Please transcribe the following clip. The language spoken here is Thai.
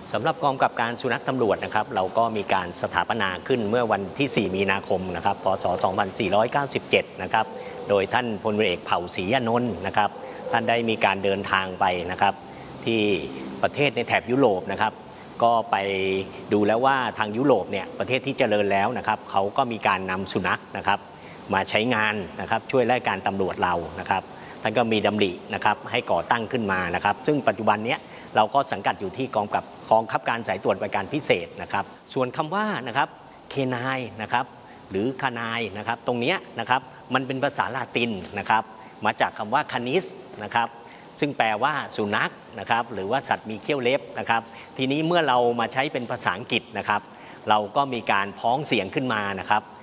สำหรับกองกำกับการสุนัขตำรวจนะครับเราก็มีการสถาปนาขึ้นเมื่อวันที่ 4 มีนาคมนะครับพศ 2497 นะครับโดยท่านพลเอกเผ่าศรีอานนท์นะครับท่านได้มีการเดินทางไปนะครับที่ประเทศในแถบยุโรปนะครับก็ไปดูแล้วว่าทางยุโรปเนี่ยประเทศที่เจริญแล้วนะครับเขาก็มีการนำสุนัขนะครับมาใช้งานนะครับช่วยราชการตำรวจเรานะครับท่านก็มีดำรินะครับให้ก่อตั้งขึ้นมานะครับซึ่งปัจจุบันนี้เราก็สังกัดอยู่ที่กองบังคับการสายตรวจบริการพิเศษนะครับส่วนคำว่านะครับเคนายนะครับหรือคานายนะครับตรงนี้นะครับมันเป็นภาษาลาตินนะครับมาจากคำว่าคานิสนะครับซึ่งแปลว่าสุนัขนะครับหรือว่าสัตว์มีเขี้ยวเล็บนะครับทีนี้เมื่อเรามาใช้เป็นภาษาอังกฤษนะครับเราก็มีการพ้องเสียงขึ้นมานะครับ